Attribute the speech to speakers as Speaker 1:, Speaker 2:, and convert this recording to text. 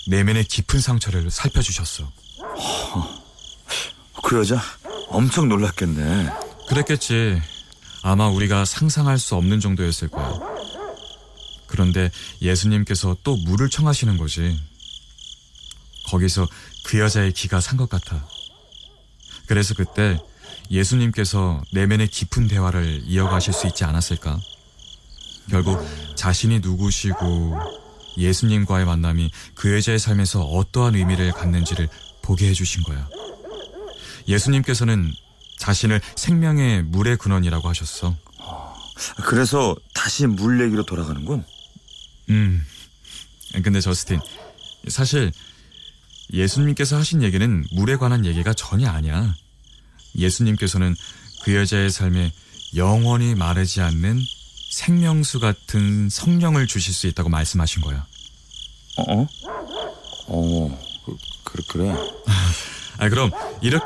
Speaker 1: 내면의 깊은 상처를 살펴주셨어.
Speaker 2: 그 여자 엄청 놀랐겠네.
Speaker 1: 그랬겠지. 아마 우리가 상상할 수 없는 정도였을 거야. 그런데 예수님께서 또 물을 청하시는 거지. 거기서 그 여자의 기가 산 것 같아. 그래서 그때 예수님께서 내면의 깊은 대화를 이어가실 수 있지 않았을까? 결국 자신이 누구시고 예수님과의 만남이 그 여자의 삶에서 어떠한 의미를 갖는지를 보게 해주신 거야. 예수님께서는 자신을 생명의 물의 근원이라고 하셨어.
Speaker 2: 그래서 다시 물 얘기로 돌아가는군.
Speaker 1: 근데 저스틴, 사실 예수님께서 하신 얘기는 물에 관한 얘기가 전혀 아니야. 예수님께서는 그 여자의 삶에 영원히 마르지 않는 생명수 같은 성령을 주실 수 있다고 말씀하신 거야.
Speaker 2: 그래.
Speaker 1: 그럼 이렇게